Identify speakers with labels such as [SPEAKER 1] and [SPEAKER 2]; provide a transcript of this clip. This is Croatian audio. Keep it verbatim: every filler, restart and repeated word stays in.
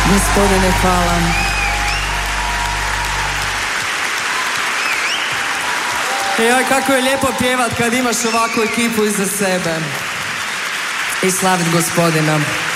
[SPEAKER 1] Gospodine, hvala. Joj, kako je lijepo pjevat kad imaš ovakvu ekipu iza sebe. I slavit Gospodina.